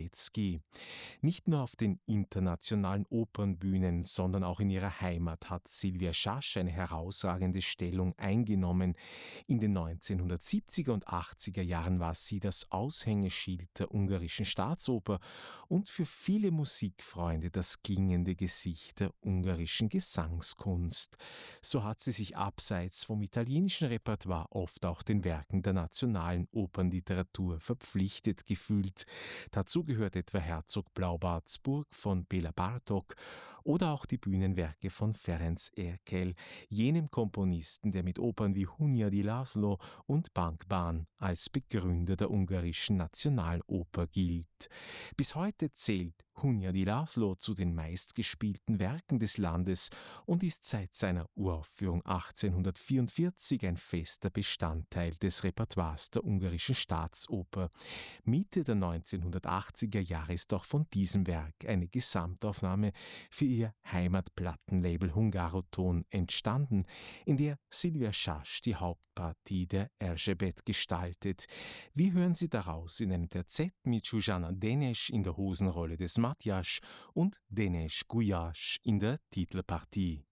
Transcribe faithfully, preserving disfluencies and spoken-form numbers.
Radetzky. Nicht nur auf den internationalen Opernbühnen, sondern auch in ihrer Heimat hat Sylvia Schasch eine herausragende Stellung eingenommen. In den neunzehnhundertsiebziger und achtziger Jahren war sie das Aushängeschild der ungarischen Staatsoper und für viele Musikfreunde das klingende Gesicht der ungarischen Gesangskunst. So hat sie sich abseits vom italienischen Repertoire oft auch den Werken der nationalen Opernliteratur verpflichtet gefühlt. Dazu gehört etwa Herzog Blaubartsburg von Béla Bartók oder auch die Bühnenwerke von Ferenc Erkel, jenem Komponisten, der mit Opern wie Hunyadi László und Bankban als Begründer der ungarischen Nationaloper gilt. Bis heute zählt Hunyadi László zu den meistgespielten Werken des Landes und ist seit seiner Uraufführung achtzehnhundertvierundvierzig ein fester Bestandteil des Repertoires der ungarischen Staatsoper. Mitte der neunzehnhundertachtziger Jahre ist auch von diesem Werk eine Gesamtaufnahme für ihr Heimatplattenlabel Hungaroton entstanden, in der Sylvia Schasch die Hauptpartie der Erzsébet gestaltet. Wir hören sie daraus in einem Terzett mit Zsuzsanna Deneš in der Hosenrolle des Matjasch und Deneš Gulyás in der Titelpartie.